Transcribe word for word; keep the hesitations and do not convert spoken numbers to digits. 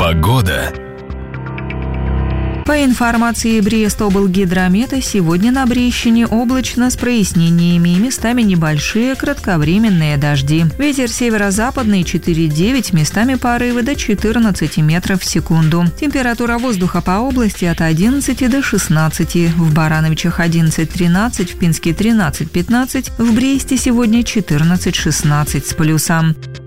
Погода. По информации Брест-облгидромета, сегодня на Брещине облачно с прояснениями и местами небольшие кратковременные дожди. Ветер северо-западный четыре девять, местами порывы до четырнадцати метров в секунду. Температура воздуха по области от одиннадцати до шестнадцати. В Барановичах одиннадцать тринадцать, в Пинске тринадцать пятнадцать, в Бресте сегодня четырнадцать шестнадцать с плюсом.